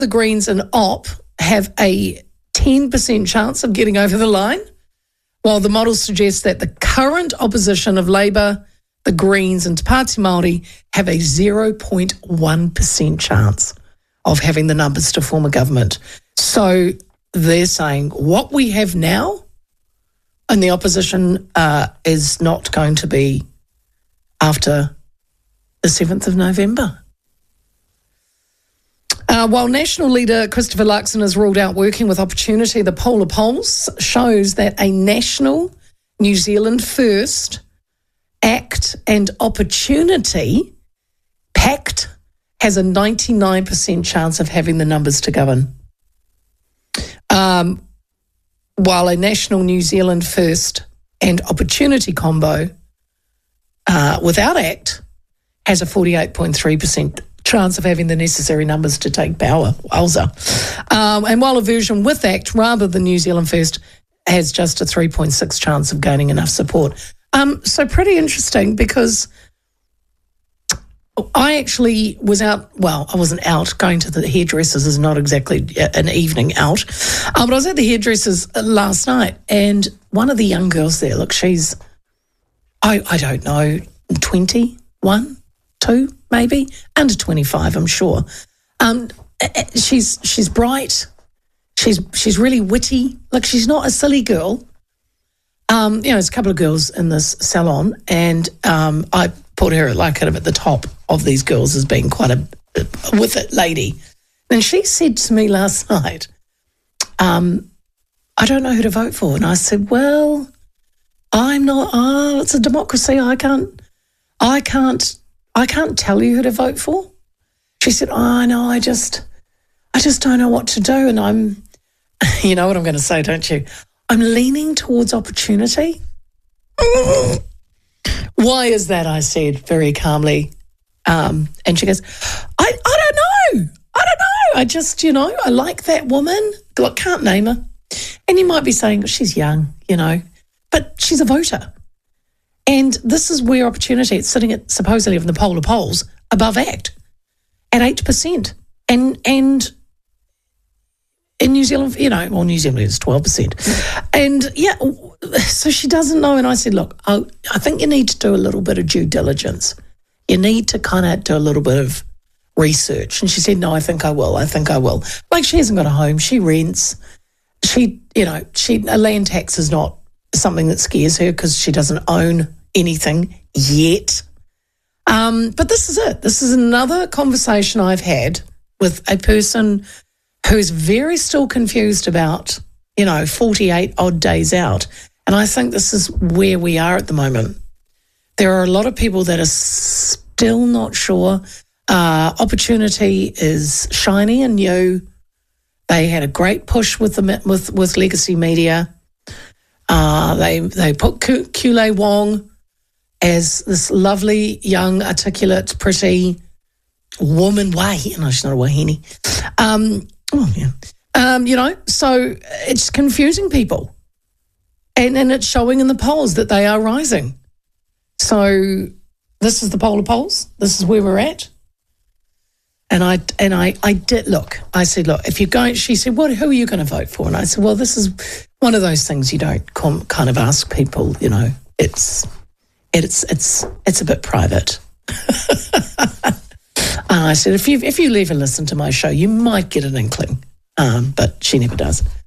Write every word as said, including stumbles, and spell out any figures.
the Greens and O P have a ten percent chance of getting over the line, while the model suggests that the current opposition of Labour, the Greens and Te Pāti Māori have a zero point one percent chance of having the numbers to form a government. So they're saying what we have now in the opposition uh, is not going to be after the seventh of November. Uh, while National leader Christopher Luxon has ruled out working with Opportunity, the Polar Polls shows that a national New Zealand First Act and Opportunity pact has a ninety-nine percent chance of having the numbers to govern. Um, while a national New Zealand First and Opportunity combo uh, without Act has a forty-eight point three percent chance of having the necessary numbers to take power. Wowza. Um, and while a version with Act rather than New Zealand First has just a three point six chance of gaining enough support. Um, so pretty interesting, because I actually was out, well, I wasn't out. Going to the hairdressers is not exactly an evening out. Um, but I was at the hairdressers last night, and one of the young girls there, look, she's, I, I don't know, twenty-one, two, maybe, under twenty-five, I'm sure. Um, she's she's bright. She's she's really witty. Like, she's not a silly girl. Um, you know, there's a couple of girls in this salon, and um, I put her like kind of at the top of these girls as being quite a, a with it lady. And she said to me last night, um, I don't know who to vote for. And I said, well, I'm not, oh, it's a democracy. I can't, I can't, I can't tell you who to vote for. She said, oh, no, I just, I just don't know what to do. And I'm, you know what I'm going to say, don't you? I'm leaning towards Opportunity. Why is that? I said very calmly. Um, and she goes, I, I don't know. I don't know. I just, you know, I like that woman. Look, can't name her. And you might be saying, she's young, you know, but she's a voter. And this is where Opportunity, it's sitting at supposedly in the polar polls above Act at eight percent. And, and in New Zealand, you know, well, New Zealand is twelve percent. And, yeah, so she doesn't know. And I said, look, I, I think you need to do a little bit of due diligence. You need to kind of do a little bit of research. And she said, no, I think I will. I think I will. Like, she hasn't got a home. She rents. She, you know, she a land tax is not something that scares her because she doesn't own anything yet. Um, but this is it. This is another conversation I've had with a person who's very still confused about, you know, forty-eight odd days out. And I think this is where we are at the moment. There are a lot of people that are still not sure. Uh, Opportunity is shiny and new. They had a great push with the with with Legacy Media. Uh, they they put Kule Wong as this lovely, young, articulate, pretty woman. Wahine, no, she's not a Wahine. Um, oh yeah, um, you know. So it's confusing people, and and it's showing in the polls that they are rising. So this is the polar polls. This is where we're at. And I and I, I did look. I said, look, if you're going, she said, what? Who are you going to vote for? And I said, well, this is one of those things you don't com, kind of ask people. You know, it's it's it's it's a bit private. And I said, if you if you leave and listen to my show, you might get an inkling, um, but she never does.